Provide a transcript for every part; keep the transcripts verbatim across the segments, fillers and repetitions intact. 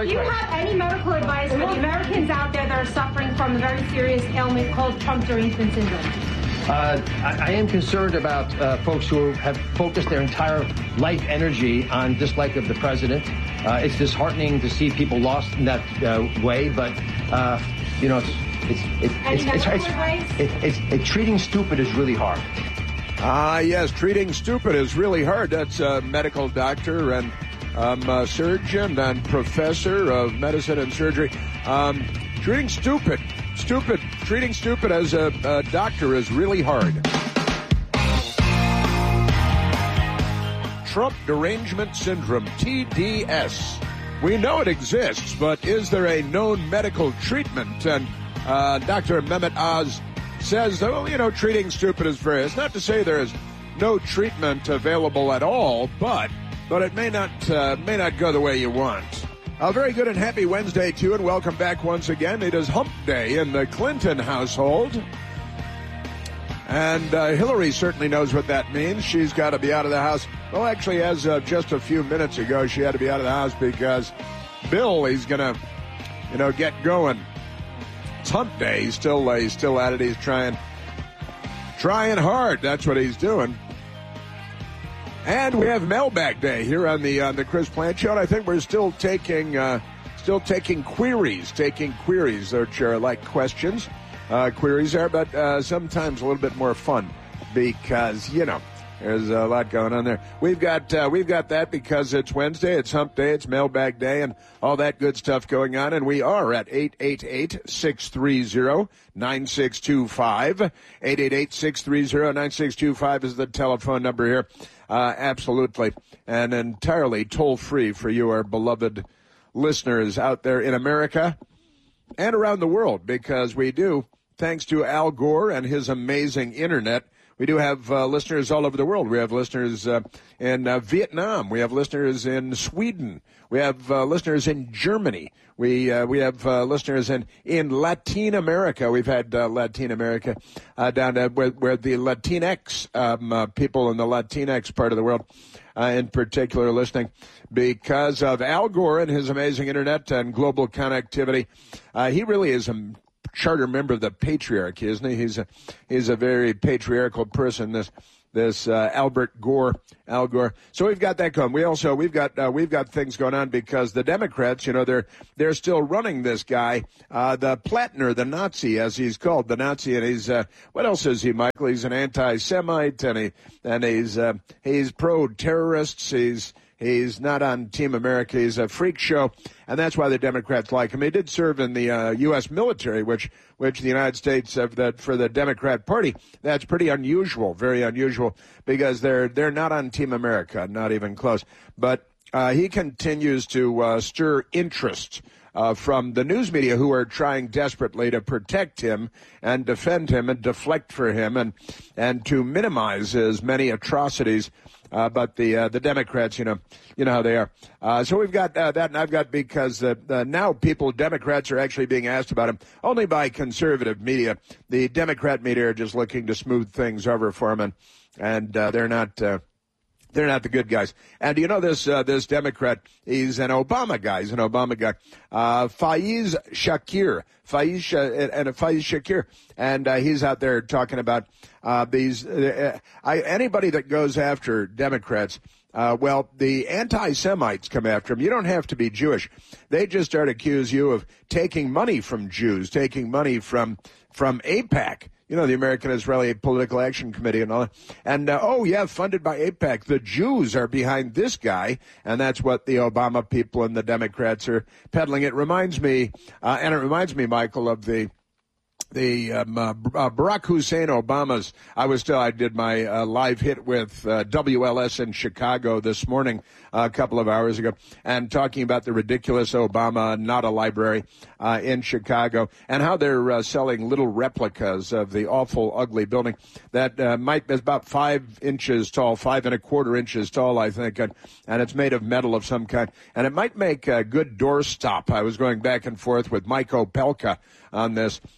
Do you have any medical advice for the Americans out there that are suffering from a very serious ailment called Trump derangement syndrome? Uh, I, I am concerned about uh, folks who have focused their entire life energy on dislike of the president. Uh, it's disheartening to see people lost in that uh, way, but, uh, you know, it's it's it's it's, it's, it's, it's, it's, it's treating stupid is really hard. Ah, uh, yes, treating stupid is really hard. That's a medical doctor and um, a surgeon and professor of medicine and surgery. Um, treating stupid. Stupid, treating stupid as a, a doctor is really hard. Trump derangement syndrome, T D S. We know it exists, but is there a known medical treatment? And uh, Doctor Mehmet Oz says, well, you know, treating stupid is very... It's not to say there is no treatment available at all, but but it may not uh, may not go the way you want. A very good and happy Wednesday to you, and welcome back once again. It is Hump Day in the Clinton household. And uh, Hillary certainly knows what that means. She's got to be out of the house. Well, actually, as of just a few minutes ago, she had to be out of the house because Bill, he's going to, you know, get going. It's Hump Day. He's still, uh, he's still at it. He's trying, trying hard. That's what he's doing. And we have Mailbag Day here on the on the Chris Plante Show. And I think we're still taking uh, still taking queries, taking queries, which are like questions. Uh, queries are, but uh, sometimes a little bit more fun because you know there's a lot going on there. We've got uh, we've got that because it's Wednesday, it's Hump Day, it's Mailbag Day, and all that good stuff going on. And we are at eight eight eight, six three zero, nine six two five. eight eight eight, six three zero, nine six two five is the telephone number here. Uh, absolutely. And entirely toll-free for you, our beloved listeners out there in America and around the world, because we do, thanks to Al Gore and his amazing internet, we do have uh, listeners all over the world. We have listeners uh, in uh, Vietnam. We have listeners in Sweden. We have uh, listeners in Germany. We uh, we have uh, listeners in, in Latin America. We've had uh, Latin America uh, down to where, where the Latinx um, uh, people in the Latinx part of the world uh, in particular listening because of Al Gore and his amazing internet and global connectivity. Uh, he really is a charter member of the patriarchy, isn't he? He's a, he's a very patriarchal person, this this uh, Albert Gore, Al Gore. So we've got that going. We also we've got uh, we've got things going on because the Democrats, you know, they're they're still running this guy, uh, the Platner, the Nazi, as he's called, the Nazi, and he's uh, what else is he, Michael? He's an anti-Semite, and he and he's uh, he's pro-terrorists. He's He's not on Team America. He's a freak show, and that's why the Democrats like him. He did serve in the uh, U S military, which which the United States have that for the Democrat Party. That's pretty unusual, very unusual, because they're they're not on Team America, not even close. But uh, he continues to uh, stir interest uh, from the news media, who are trying desperately to protect him and defend him and deflect for him and and to minimize as many atrocities. Uh, but the uh, the Democrats, you know, you know how they are. Uh, so we've got uh, that, and I've got because uh, uh, now people, Democrats, are actually being asked about him only by conservative media. The Democrat media are just looking to smooth things over for him, and and uh, they're not. Uh, They're not the good guys. And you know this uh, this Democrat, he's an Obama guy. He's an Obama guy. Uh, Faiz Shakir. Faiz Sh- and uh, Faiz Shakir. And uh, he's out there talking about uh, these. Uh, I, anybody that goes after Democrats, uh, well, the anti-Semites come after them. You don't have to be Jewish. They just start to accuse you of taking money from Jews, taking money from from AIPAC. You know, the American Israeli Political Action Committee and all that. And, uh, oh, yeah, funded by AIPAC. The Jews are behind this guy, and that's what the Obama people and the Democrats are peddling. It reminds me, uh, and it reminds me, Michael, of the The um, uh, uh, Barack Hussein Obama's, I was still, I did my uh, live hit with uh, W L S in Chicago this morning, uh, a couple of hours ago, and talking about the ridiculous Obama Not a Library uh, in Chicago, and how they're uh, selling little replicas of the awful, ugly building that uh, might is about five inches tall, five and a quarter inches tall, I think, and, and it's made of metal of some kind, and it might make a good doorstop. I was going back and forth with Mike Opelka on this, and we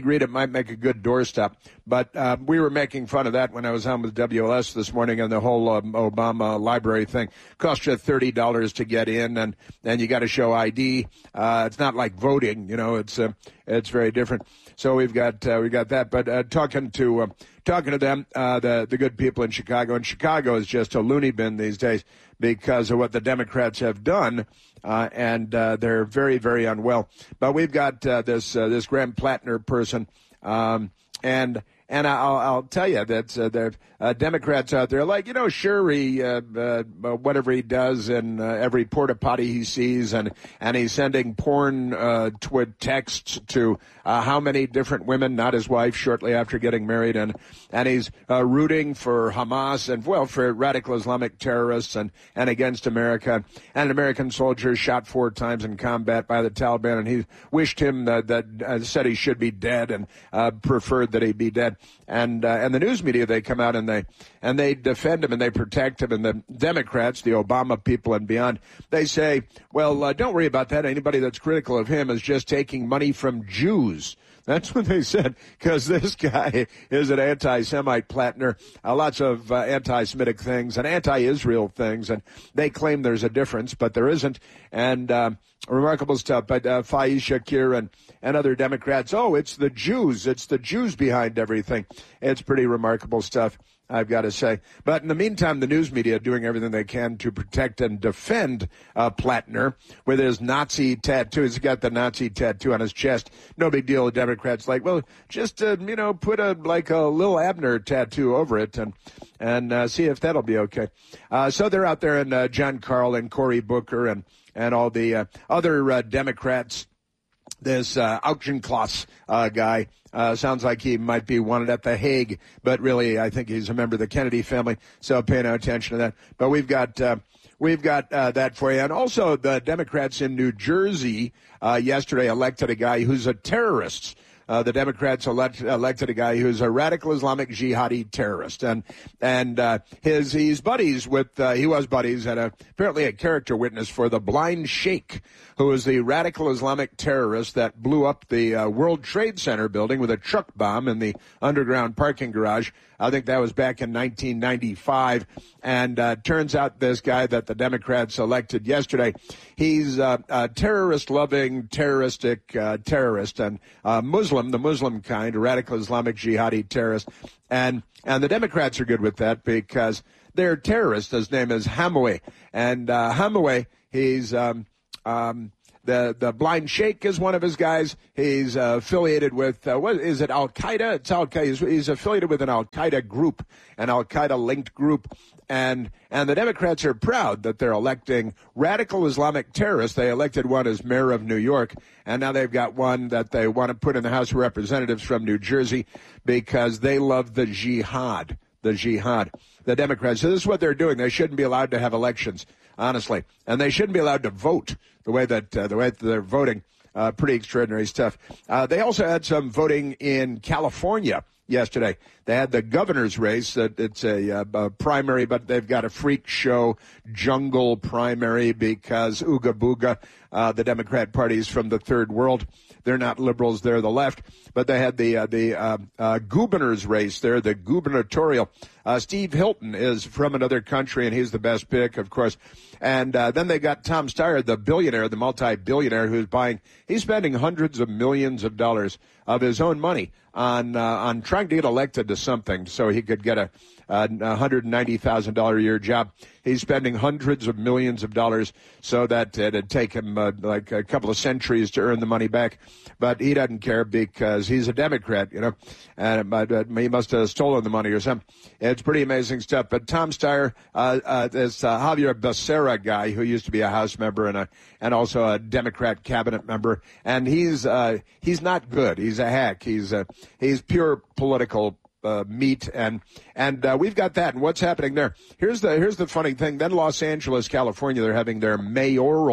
agreed it might make a good doorstop. But uh, we were making fun of that when I was on with W L S this morning, and the whole um, Obama library thing cost you thirty dollars to get in, and and you got to show I D. Uh, it's not like voting, you know. It's uh, it's very different. So we've got uh, we got that. But uh, talking to uh, talking to them, uh, the the good people in Chicago, and Chicago is just a loony bin these days because of what the Democrats have done. Uh, and uh, they're very, very unwell. But we've got uh, this uh, this Graham Plattner person, um, and and I'll, I'll tell you that uh, the uh, Democrats out there, like, you know, sure, he, uh, uh, whatever he does in uh, every porta potty he sees, and, and he's sending porn uh, tw- texts to uh, how many different women, not his wife, shortly after getting married, and and he's uh, rooting for Hamas and, well, for radical Islamic terrorists and, and against America. And an American soldier shot four times in combat by the Taliban, and he wished him that, that uh, said he should be dead and uh, preferred that he be dead. And uh, and the news media, they come out and they and they defend him and they protect him. And the Democrats, the Obama people and beyond, they say, well, uh, don't worry about that. Anybody that's critical of him is just taking money from Jews. That's what they said, because this guy is an anti-Semite, Plattner, uh, lots of uh, anti-Semitic things and anti-Israel things, and they claim there's a difference, but there isn't. And uh, remarkable stuff. But uh, Faiz Shakir and, and other Democrats, oh, it's the Jews. It's the Jews behind everything. It's pretty remarkable stuff, I've got to say. But in the meantime, the news media are doing everything they can to protect and defend uh, Plattner with his Nazi tattoo. He's got the Nazi tattoo on his chest. No big deal. The Democrats like, well, just, uh, you know, put a like a little Abner tattoo over it and and uh, see if that'll be okay. Uh, so they're out there, and uh, John Karl and Cory Booker and, and all the uh, other uh, Democrats. This uh, Auchincloss uh, guy uh, sounds like he might be wanted at The Hague, but really I think he's a member of the Kennedy family, so pay no attention to that. But we've got uh, we've got uh, that for you. And also the Democrats in New Jersey uh, yesterday elected a guy who's a terrorist. Uh, the Democrats elect, elected a guy who's a radical Islamic jihadi terrorist, and and uh, his he's buddies with uh, he was buddies and a, apparently a character witness for the Blind Sheikh, who was the radical Islamic terrorist that blew up the uh, World Trade Center building with a truck bomb in the underground parking garage. I think that was back in nineteen ninety-five. And uh, turns out this guy that the Democrats elected yesterday, he's uh, a terrorist-loving, terroristic uh, terrorist, and uh, Muslim, the Muslim kind, a radical Islamic jihadi terrorist. And and the Democrats are good with that because they're terrorists. His name is Hamoueh. And uh, Hamoueh, he's... Um, um, The the Blind Sheikh is one of his guys. He's uh, affiliated with, uh, what is it, Al-Qaeda? It's Al-Qaeda. He's, he's affiliated with an Al-Qaeda group, an Al-Qaeda-linked group. And and the Democrats are proud that they're electing radical Islamic terrorists. They elected one as mayor of New York, and now they've got one that they want to put in the House of Representatives from New Jersey because they love the jihad, the jihad. The Democrats, so this is what they're doing. They shouldn't be allowed to have elections, honestly. And they shouldn't be allowed to vote the way that uh, the way that they're voting. Uh, pretty extraordinary stuff. Uh, they also had some voting in California yesterday. They had the governor's race. Uh, it's a, uh, a primary, but they've got a freak show jungle primary because Ooga Booga, uh, the Democrat Party is from the third world. They're not liberals, they're the left. But they had the uh, the uh, uh, governor's race there, the gubernatorial. Uh, Steve Hilton is from another country, and he's the best pick, of course. And uh, then they got Tom Steyer, the billionaire, the multi-billionaire, who's buying, he's spending hundreds of millions of dollars of his own money on uh, on trying to get elected to something so he could get a, a one hundred ninety thousand dollars a year job. He's spending hundreds of millions of dollars so that it'd take him uh, like a couple of centuries to earn the money back. But he doesn't care because he's a Democrat, you know, and uh, he must have stolen the money or something. It's pretty amazing stuff. But Tom Steyer, uh, uh, this uh, Javier Becerra guy who used to be a House member and a and also a Democrat cabinet member, and he's uh, he's not good. He's a hack. He's uh, he's pure political Uh, meat, and and uh, we've got that. And what's happening there? Here's the here's the funny thing. Then Los Angeles, California, they're having their mayoral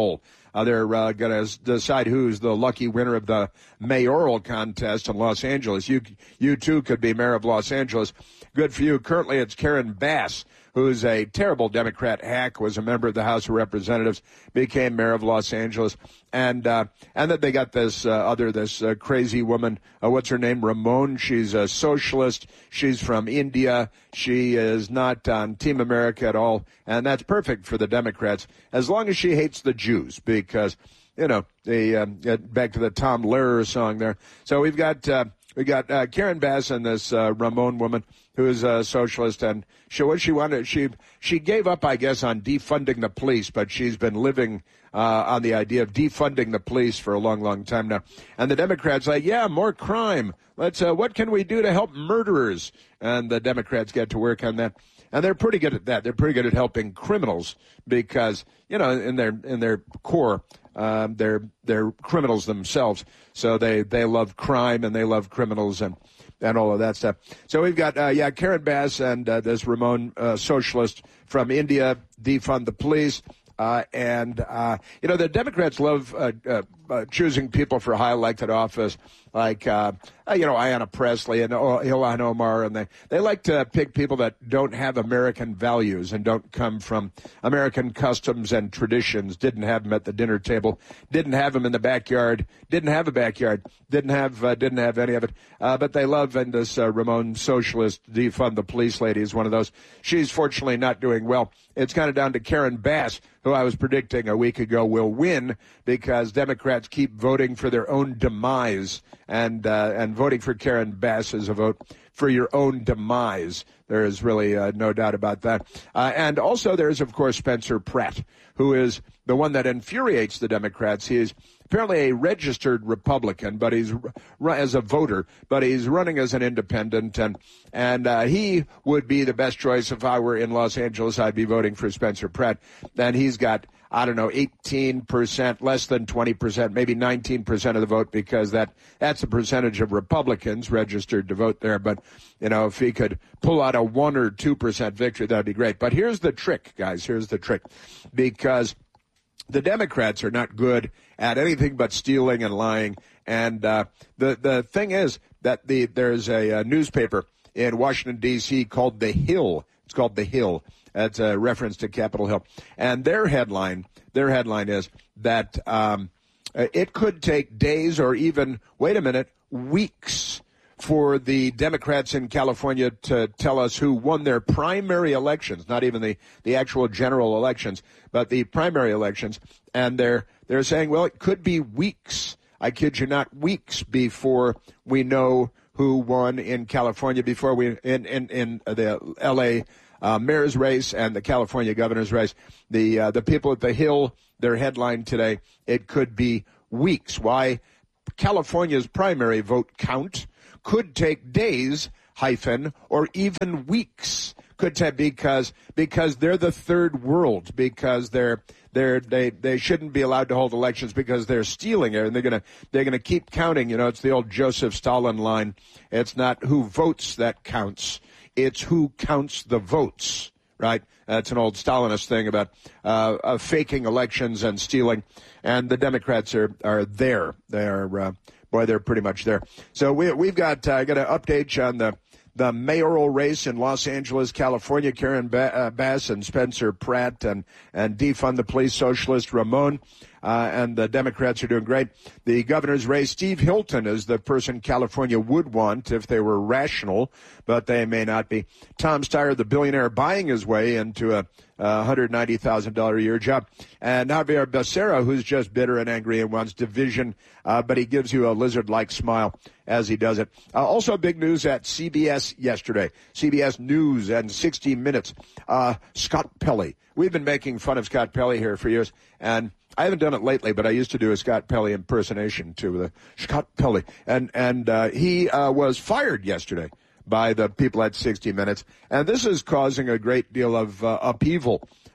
Uh, they're uh, going to decide who's the lucky winner of the mayoral contest in Los Angeles. You, you too could be mayor of Los Angeles. Good for you. Currently, it's Karen Bass, who's a terrible Democrat hack, was a member of the House of Representatives, became mayor of Los Angeles. And uh, and then they got this uh, other, this uh, crazy woman, uh, what's her name, Ramon. She's a socialist. She's from India. She is not on Team America at all. And that's perfect for the Democrats, as long as she hates the Jews, because, you know, they um, get back to the Tom Lehrer song there. So we've got... Uh, We got uh, Karen Bass and this uh, Ramon woman who is a socialist, and she what she wanted she she gave up, I guess, on defunding the police, but she's been living uh, on the idea of defunding the police for a long, long time now. And the Democrats like, yeah, more crime. Let's uh, what can we do to help murderers? And the Democrats get to work on that. And they're pretty good at that. They're pretty good at helping criminals because, you know, in their in their core, um, they're they're criminals themselves. So they, they love crime and they love criminals and, and all of that stuff. So we've got, uh, yeah, Karen Bass and uh, this Ramon uh, socialist from India, defund the police. Uh, and, uh, you know, the Democrats love uh, uh, uh, choosing people for high elected office, like, uh, uh, you know, Ayanna Pressley and uh, Ilhan Omar. And they, they like to pick people that don't have American values and don't come from American customs and traditions, didn't have them at the dinner table, didn't have them in the backyard, didn't have a backyard, didn't have uh, didn't have any of it. Uh, but they love, and this uh, Ramon socialist defund the police lady is one of those. She's fortunately not doing well. It's kind of down to Karen Bass, who I was predicting a week ago will win because Democrats keep voting for their own demise, and uh, and voting for Karen Bass is a vote for your own demise. There is really uh, no doubt about that. Uh, and also there's, of course, Spencer Pratt, who is the one that infuriates the Democrats. He is apparently a registered Republican, but he's as a voter, but he's running as an independent, and and uh, he would be the best choice if I were in Los Angeles. I'd be voting for Spencer Pratt, and he's got, I don't know, eighteen percent, less than twenty percent, maybe nineteen percent of the vote, because that that's the percentage of Republicans registered to vote there. But, you know, if he could pull out a one or two percent victory, that'd be great. But here's the trick, guys. Here's the trick, because the Democrats are not good at anything but stealing and lying. And uh, the the thing is that the there's a, a newspaper in Washington, D C called The Hill. It's called The Hill. That's a reference to Capitol Hill. And their headline, their headline is that um, it could take days or even, wait a minute, weeks for the Democrats in California to tell us who won their primary elections, not even the, the actual general elections, but the primary elections. And they're they're saying, well, it could be weeks. I kid you not, weeks before we know who won in California, before we in in, in the L A uh, mayor's race and the California governor's race. The uh, the people at the Hill, their headline today, it could be weeks. Why? California's primary vote count could take days, hyphen, or even weeks. Could take because because they're the third world, because they're they're they they shouldn't be allowed to hold elections because they're stealing it, and they're gonna they're gonna keep counting. You know, it's the old Joseph Stalin line. It's not who votes that counts; it's who counts the votes. Right? That's an old Stalinist thing about uh, uh, faking elections and stealing, and the Democrats are are there. They are. Uh, Boy, they're pretty much there. So we, we've got, I uh, got an update on the, the mayoral race in Los Angeles, California. Karen ba- uh, Bass and Spencer Pratt and, and defund the police socialist Ramon. Uh, and the Democrats are doing great. The governor's race, Steve Hilton is the person California would want if they were rational, but they may not be. Tom Steyer, the billionaire, buying his way into a uh, one hundred ninety thousand dollars a year job. And Javier Becerra, who's just bitter and angry and wants division, uh, but he gives you a lizard-like smile as he does it. Uh, also big news at C B S yesterday. C B S News and sixty minutes. Uh, Scott Pelley. We've been making fun of Scott Pelley here for years, and I haven't done it lately, but I used to do a Scott Pelley impersonation to the Scott Pelley. And, and uh, he uh, was fired yesterday by the people at sixty minutes. And this is causing a great deal of uh, upheaval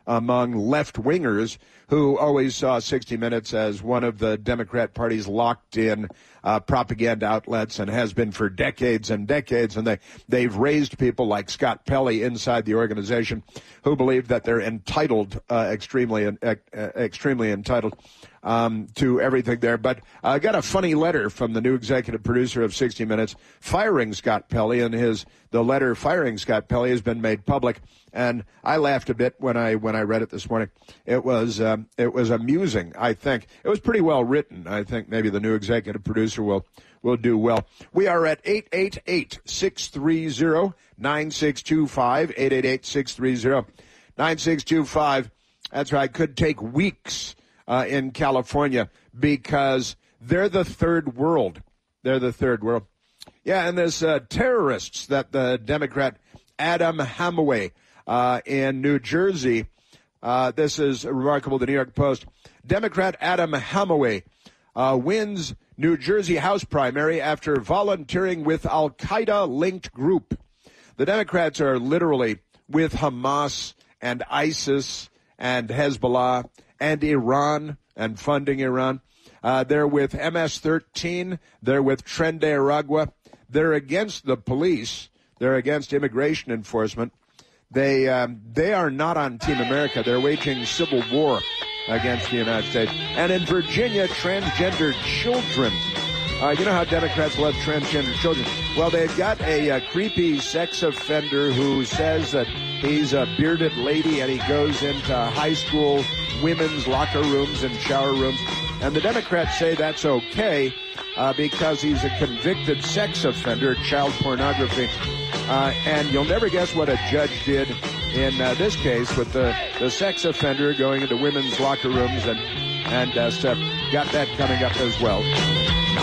among left-wingers who always saw sixty minutes as one of the Democrat Party's locked-in uh, propaganda outlets, and has been for decades and decades. And they, they've raised people like Scott Pelley inside the organization who believe that they're entitled, uh, extremely, uh, extremely entitled um, to everything there. But I got a funny letter from the new executive producer of sixty minutes firing Scott Pelley, and his the letter firing Scott Pelley has been made public. And I laughed a bit when I when I read it this morning. It was um, it was amusing. I think it was pretty well written. I think maybe the new executive producer will will do well. We are at eight eight eight, six three zero, nine six two five, eight eight eight, six three zero, nine six two five. That's right. Could take weeks uh, in California because they're the third world. They're the third world. Yeah, and there's uh, terrorists that the Democrat Adam Hamaway Uh, in New Jersey. Uh, this is remarkable, the New York Post. Democrat Adam Hamaway uh, wins New Jersey House primary after volunteering with Al-Qaeda-linked group. The Democrats are literally with Hamas and ISIS and Hezbollah and Iran and funding Iran. Uh, they're with M S thirteen. They're with Tren de Aragua. They're against the police. They're against immigration enforcement. They um, they are not on Team America. They're waging civil war against the United States. And in Virginia, transgender children. Uh, you know how Democrats love transgender children? Well, they've got a, a creepy sex offender who says that he's a bearded lady and he goes into high school women's locker rooms and shower rooms. And the Democrats say that's okay uh, because he's a convicted sex offender, child pornography. Uh, and you'll never guess what a judge did in uh, this case with the, the sex offender going into women's locker rooms and, and uh, stuff. Got that coming up as well.